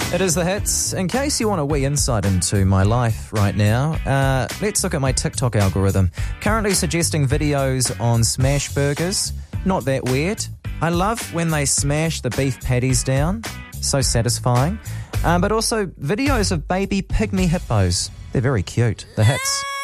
It is The Hits. In case you want a wee insight into my life right now, let's look at my TikTok algorithm. Currently suggesting videos on smash burgers. Not that weird. I love when they smash the beef patties down. So satisfying. But also videos of baby pygmy hippos. They're very cute. The Hits.